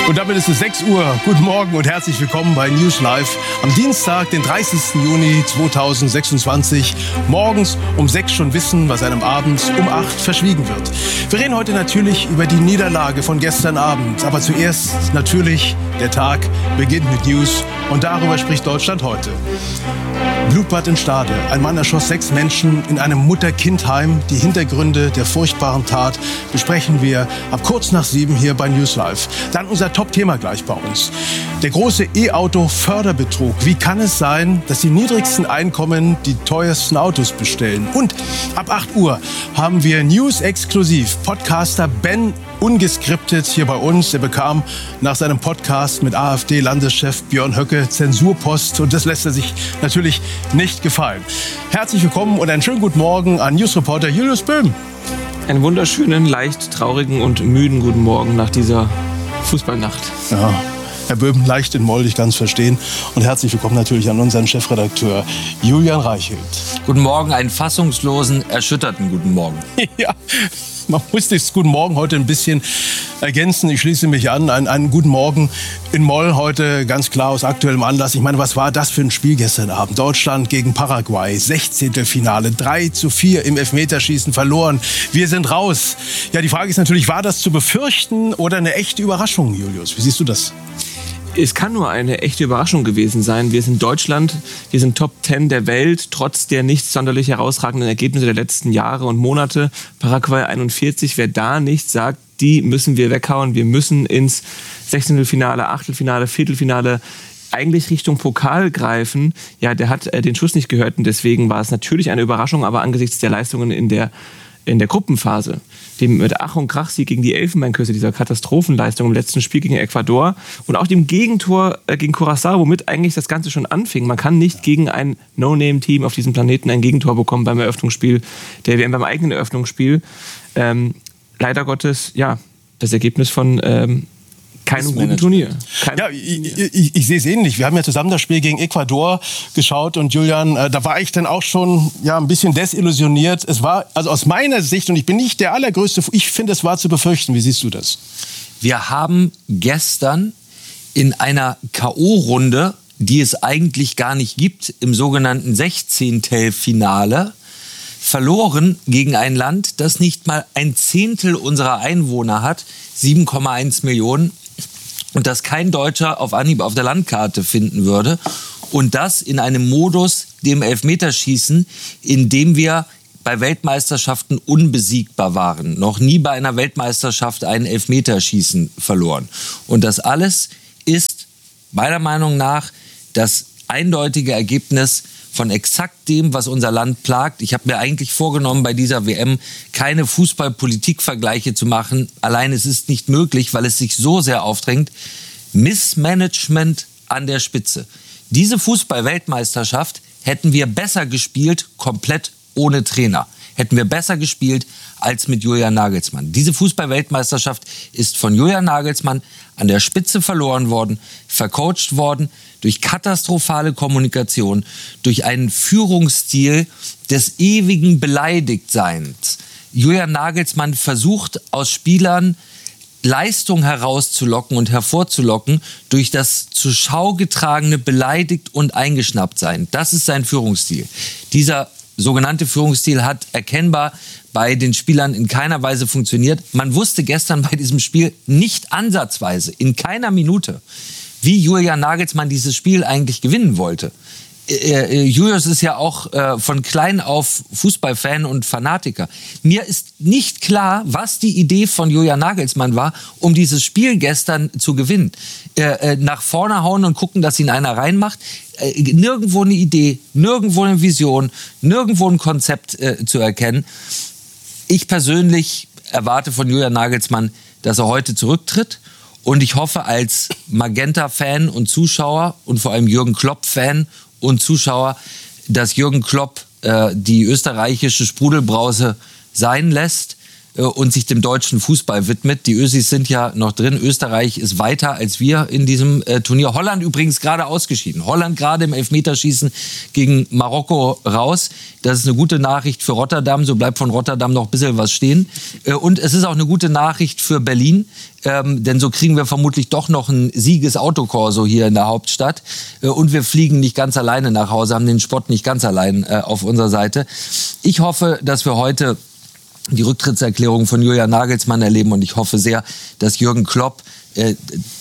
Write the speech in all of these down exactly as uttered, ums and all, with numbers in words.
Und damit ist es sechs Uhr. Guten Morgen und herzlich willkommen bei News Live am Dienstag, den dreißigsten Juni zweitausendsechsundzwanzig. Morgens um sechs schon wissen, was einem abends um acht verschwiegen wird. Wir reden heute natürlich über die Niederlage von gestern Abend. Aber zuerst natürlich, der Tag beginnt mit News und darüber spricht Deutschland heute. Blutbad in Stade. Ein Mann erschoss sechs Menschen in einem Mutter-Kind-Heim. Die Hintergründe der furchtbaren Tat besprechen wir ab kurz nach sieben hier bei News Live. Dann unser Top-Thema gleich bei uns. Der große E-Auto-Förderbetrug. Wie kann es sein, dass die niedrigsten Einkommen die teuersten Autos bestellen? Und ab acht Uhr haben wir News exklusiv. Podcaster Ben ungeskriptet hier bei uns. Er bekam nach seinem Podcast mit AfD-Landeschef Björn Höcke Zensurpost. Und das lässt er sich natürlich nicht gefallen. Herzlich willkommen und einen schönen guten Morgen an Newsreporter Julius Böhm. Einen wunderschönen, leicht traurigen und müden guten Morgen nach dieser Fußballnacht. Ja, Herr Böhm, leicht in Moll, ich kann es verstehen. Und herzlich willkommen natürlich an unseren Chefredakteur Julian Reichelt. Guten Morgen, einen fassungslosen, erschütterten guten Morgen. Ja, man muss das Guten Morgen heute ein bisschen ergänzen. Ich schließe mich an. Einen, einen guten Morgen in Moll heute ganz klar aus aktuellem Anlass. Ich meine, was war das für ein Spiel gestern Abend? Deutschland gegen Paraguay, Sechzehntelfinale, drei zu vier im Elfmeterschießen verloren. Wir sind raus. Ja, die Frage ist natürlich, war das zu befürchten oder eine echte Überraschung, Julius? Wie siehst du das? Es kann nur eine echte Überraschung gewesen sein. Wir sind Deutschland, wir sind Top zehn der Welt, trotz der nicht sonderlich herausragenden Ergebnisse der letzten Jahre und Monate. Paraguay einundvierzig, wer da nicht sagt, die müssen wir weghauen. Wir müssen ins Sechzehntelfinale, Achtelfinale, Viertelfinale, eigentlich Richtung Pokal greifen. Ja, der hat äh, den Schuss nicht gehört und deswegen war es natürlich eine Überraschung, aber angesichts der Leistungen in der in der Gruppenphase, dem mit Ach und Krach Sieg gegen die Elfenbeinküste, dieser Katastrophenleistung im letzten Spiel gegen Ecuador und auch dem Gegentor äh, gegen Curaçao, womit eigentlich das Ganze schon anfing. Man kann nicht gegen ein No-Name-Team auf diesem Planeten ein Gegentor bekommen beim Eröffnungsspiel der W M, beim eigenen Eröffnungsspiel. Ähm, leider Gottes, ja, das Ergebnis von ähm, keinem guten Turnier. Kein ja, ich, ich, ich sehe es ähnlich. Wir haben ja zusammen das Spiel gegen Ecuador geschaut und Julian, äh, da war ich dann auch schon ja, ein bisschen desillusioniert. Es war, also aus meiner Sicht, und ich bin nicht der allergrößte, ich finde, es war zu befürchten. Wie siehst du das? Wir haben gestern in einer K O-Runde, die es eigentlich gar nicht gibt, im sogenannten Sechzehntelfinale, verloren gegen ein Land, das nicht mal ein Zehntel unserer Einwohner hat, sieben Komma eins Millionen, und das kein Deutscher auf Anhieb auf der Landkarte finden würde. Und das in einem Modus, dem Elfmeterschießen, in dem wir bei Weltmeisterschaften unbesiegbar waren. Noch nie bei einer Weltmeisterschaft ein Elfmeterschießen verloren. Und das alles ist meiner Meinung nach das eindeutige Ergebnis von exakt dem, was unser Land plagt. Ich habe mir eigentlich vorgenommen, bei dieser W M keine Fußball-Politik-Vergleiche zu machen. Allein es ist nicht möglich, weil es sich so sehr aufdrängt. Missmanagement an der Spitze. Diese Fußball-Weltmeisterschaft hätten wir besser gespielt, komplett ohne Trainer. Hätten wir besser gespielt als mit Julian Nagelsmann. Diese Fußball-Weltmeisterschaft ist von Julian Nagelsmann an der Spitze verloren worden, vercoacht worden, durch katastrophale Kommunikation, durch einen Führungsstil des ewigen Beleidigtseins. Julian Nagelsmann versucht aus Spielern Leistung herauszulocken und hervorzulocken durch das zur Schau getragene beleidigt und eingeschnappt sein. Das ist sein Führungsstil. Dieser sogenannte Führungsstil hat erkennbar bei den Spielern in keiner Weise funktioniert. Man wusste gestern bei diesem Spiel nicht ansatzweise, in keiner Minute, wie Julian Nagelsmann dieses Spiel eigentlich gewinnen wollte. Äh, Julius ist ja auch äh, von klein auf Fußballfan und Fanatiker. Mir ist nicht klar, was die Idee von Julian Nagelsmann war, um dieses Spiel gestern zu gewinnen. Äh, äh, nach vorne hauen und gucken, dass ihn einer reinmacht. Äh, nirgendwo eine Idee, nirgendwo eine Vision, nirgendwo ein Konzept äh, zu erkennen. Ich persönlich erwarte von Julian Nagelsmann, dass er heute zurücktritt. Und ich hoffe als Magenta-Fan und Zuschauer und vor allem Jürgen Klopp-Fan und Zuschauer, dass Jürgen Klopp äh, die österreichische Sprudelbrause sein lässt äh, und sich dem deutschen Fußball widmet. Die Ösis sind ja noch drin. Österreich ist weiter als wir in diesem äh, Turnier. Holland übrigens gerade ausgeschieden. Holland gerade im Elfmeterschießen gegen Marokko raus. Das ist eine gute Nachricht für Rotterdam. So bleibt von Rotterdam noch ein bisschen was stehen. Äh, und es ist auch eine gute Nachricht für Berlin. Ähm, denn so kriegen wir vermutlich doch noch ein Sieges-Autokorso hier in der Hauptstadt. Äh, und wir fliegen nicht ganz alleine nach Hause, haben den Spott nicht ganz allein äh, auf unserer Seite. Ich hoffe, dass wir heute die Rücktrittserklärung von Julian Nagelsmann erleben. Und ich hoffe sehr, dass Jürgen Klopp, äh,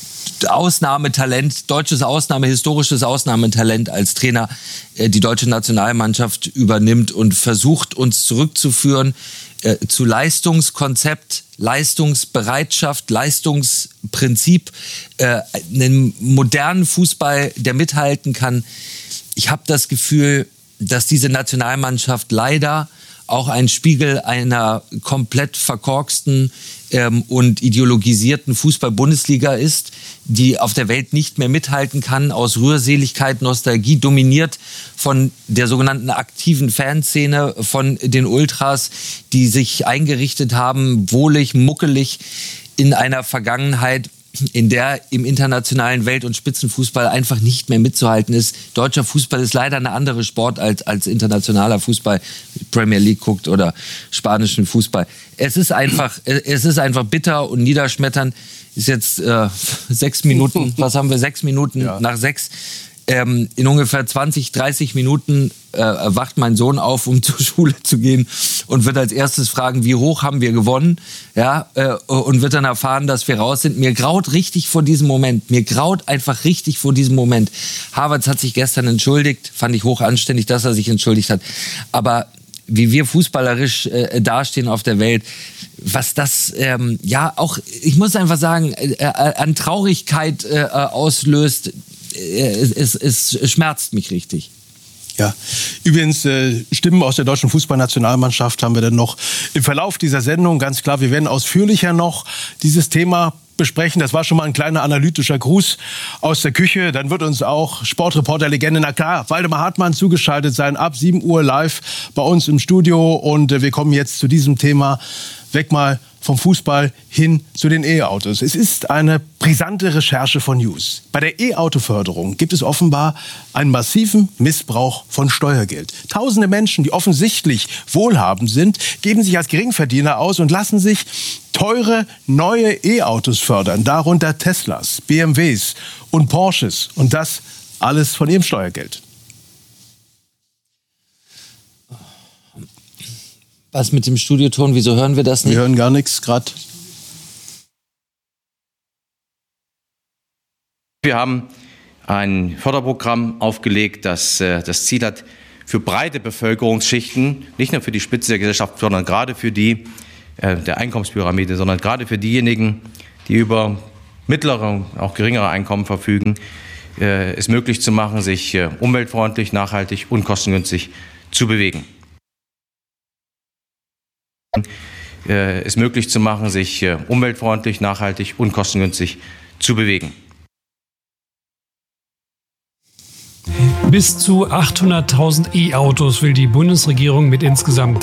Ausnahmetalent, deutsches Ausnahme, historisches Ausnahmetalent als Trainer, äh, die deutsche Nationalmannschaft übernimmt und versucht, uns zurückzuführen äh, zu Leistungskonzept, Leistungsbereitschaft, Leistungsprinzip, äh, einen modernen Fußball, der mithalten kann. Ich habe das Gefühl, dass diese Nationalmannschaft leider auch ein Spiegel einer komplett verkorksten ähm, und ideologisierten Fußball-Bundesliga ist, die auf der Welt nicht mehr mithalten kann, aus Rührseligkeit, Nostalgie, dominiert von der sogenannten aktiven Fanszene, von den Ultras, die sich eingerichtet haben, wohlig, muckelig in einer Vergangenheit, in der im internationalen Welt- und Spitzenfußball einfach nicht mehr mitzuhalten ist. Deutscher Fußball ist leider eine andere Sport als, als internationaler Fußball, Premier League guckt oder spanischen Fußball. Es ist einfach, es ist einfach bitter und niederschmetternd. Ist jetzt äh, sechs Minuten, was haben wir, sechs Minuten ja. nach sechs. Ähm, in ungefähr zwanzig, dreißig Minuten äh, wacht mein Sohn auf, um zur Schule zu gehen und wird als erstes fragen, wie hoch haben wir gewonnen? Ja, äh, und wird dann erfahren, dass wir raus sind. Mir graut richtig vor diesem Moment. Mir graut einfach richtig vor diesem Moment. Havertz hat sich gestern entschuldigt. Fand ich hoch anständig, dass er sich entschuldigt hat. Aber wie wir fußballerisch äh, dastehen auf der Welt, was das, ähm, ja, auch, ich muss einfach sagen, äh, äh, an Traurigkeit äh, auslöst, Es, es, es schmerzt mich richtig. Ja, übrigens äh, Stimmen aus der deutschen Fußballnationalmannschaft haben wir dann noch im Verlauf dieser Sendung. Ganz klar, wir werden ausführlicher noch dieses Thema besprechen. Das war schon mal ein kleiner analytischer Gruß aus der Küche. Dann wird uns auch Sportreporter-Legende, na klar, Waldemar Hartmann zugeschaltet sein, ab sieben Uhr live bei uns im Studio. Und äh, wir kommen jetzt zu diesem Thema weg mal vom Fußball hin zu den E-Autos. Es ist eine brisante Recherche von News. Bei der E-Auto-Förderung gibt es offenbar einen massiven Missbrauch von Steuergeld. Tausende Menschen, die offensichtlich wohlhabend sind, geben sich als Geringverdiener aus und lassen sich teure neue E-Autos fördern. Darunter Teslas, B M Ws und Porsches. Und das alles von ihrem Steuergeld. Was mit dem Studioton? Wieso hören wir das nicht? Wir hören gar nichts gerade. Wir haben ein Förderprogramm aufgelegt, das äh, das Ziel hat, für breite Bevölkerungsschichten, nicht nur für die Spitze der Gesellschaft, sondern gerade für die äh, der Einkommenspyramide, sondern gerade für diejenigen, die über mittlere, auch geringere Einkommen verfügen, äh, es möglich zu machen, sich äh, umweltfreundlich, nachhaltig und kostengünstig zu bewegen. Es möglich zu machen, sich umweltfreundlich, nachhaltig und kostengünstig zu bewegen. Bis zu achthunderttausend E-Autos will die Bundesregierung mit insgesamt